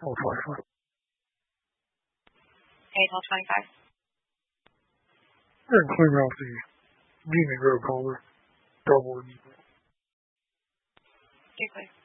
most likely. Okay, till 25. And clean out the Demon Grove collar. Double. You're clear.